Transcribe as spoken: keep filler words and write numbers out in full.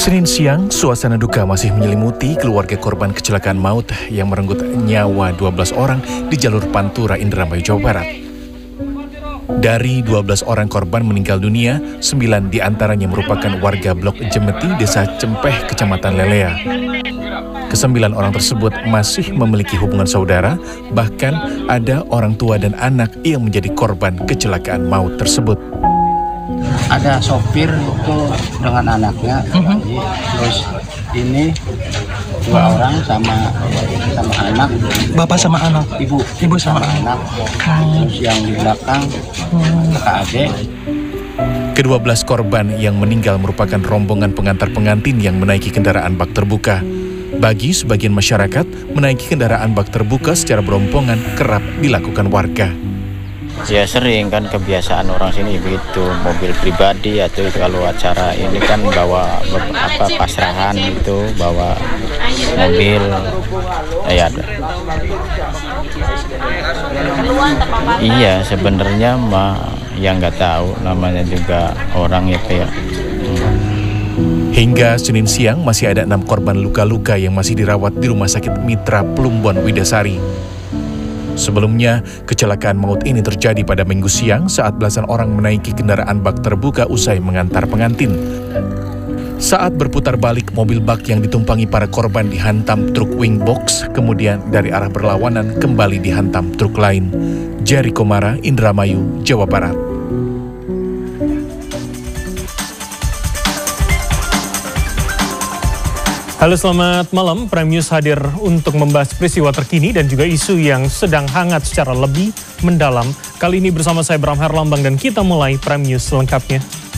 Senin siang, suasana duka masih menyelimuti keluarga korban kecelakaan maut yang merenggut nyawa dua belas orang di jalur Pantura, Indramayu, Jawa Barat. Dari dua belas orang korban meninggal dunia, sembilan diantaranya merupakan warga Blok Jemeti, Desa Cempeh, Kecamatan Lelea. Kesembilan orang tersebut masih memiliki hubungan saudara, bahkan ada orang tua dan anak yang menjadi korban kecelakaan maut tersebut. Ada sopir itu dengan anaknya, uh-huh. Terus ini dua orang sama sama anak. Bapak sama anak, ibu, ibu sama, sama anak. Terus yang di belakang kakak adik. Kedua belas korban yang meninggal merupakan rombongan pengantar pengantin yang menaiki kendaraan bak terbuka. Bagi sebagian masyarakat, menaiki kendaraan bak terbuka secara berompongan kerap dilakukan warga. Ya sering kan, kebiasaan orang sini begitu, mobil pribadi atau kalau acara ini kan bawa apa pasrahan itu, bawa mobil ya. Iya sebenarnya mah yang nggak tahu, namanya juga orang ya kayak. Hingga Senin siang masih ada enam korban luka-luka yang masih dirawat di Rumah Sakit Mitra Plumbon Widasari. Sebelumnya, kecelakaan maut ini terjadi pada Minggu siang saat belasan orang menaiki kendaraan bak terbuka usai mengantar pengantin. Saat berputar balik, mobil bak yang ditumpangi para korban dihantam truk wing box, kemudian dari arah berlawanan kembali dihantam truk lain. Jari Komara, Indramayu, Jawa Barat. Halo, selamat malam. Prime News hadir untuk membahas peristiwa terkini dan juga isu yang sedang hangat secara lebih mendalam. Kali ini bersama saya Bram Herlambang dan kita mulai Prime News selengkapnya.